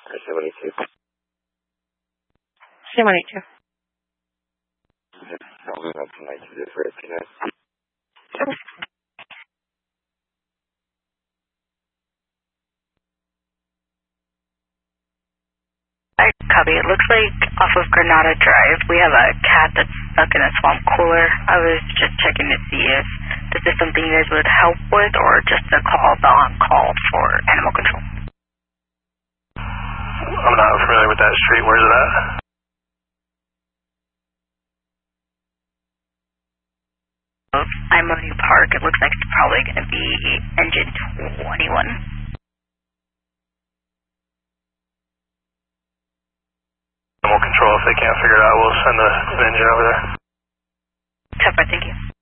C182. C182. I'll move up to 92 for 18. Copy. It looks like off of Granada Drive, we have a cat that's stuck in a swamp cooler. I was just checking to see if this is something you guys would help with or just a call on call for animal control. I'm not familiar with that street. Where's it at? Imoni Park. It looks like it's probably going to be engine 21. Animal control, if they can't figure it out, we'll send an engine over there. Tough, thank you.